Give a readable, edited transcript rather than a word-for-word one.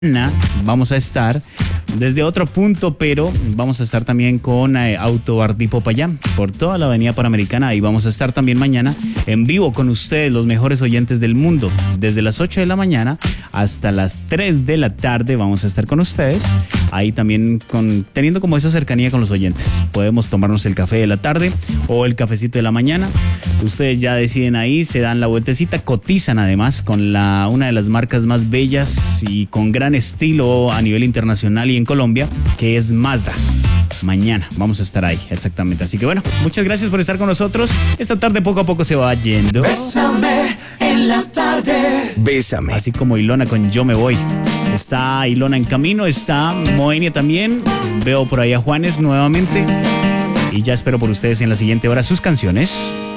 Vamos a estar desde otro punto, pero vamos a estar también con Autobar de Popayán por toda la avenida Panamericana. Y vamos a estar también mañana en vivo con ustedes, los mejores oyentes del mundo. Desde las 8 de la mañana hasta las 3 de la tarde vamos a estar con ustedes. Ahí también teniendo como esa cercanía con los oyentes. Podemos tomarnos el café de la tarde o el cafecito de la mañana. Ustedes ya deciden ahí, se dan la vueltecita, cotizan además con una de las marcas más bellas y con gran estilo a nivel internacional y en Colombia, que es Mazda. Mañana vamos a estar ahí, exactamente. Así que bueno, muchas gracias por estar con nosotros. Esta tarde poco a poco se va yendo. Bésame en la tarde. Bésame. Así como Ilona con Yo Me Voy. Está Ilona en camino, está Moenia también. Veo por ahí a Juanes nuevamente. Y ya espero por ustedes en la siguiente hora sus canciones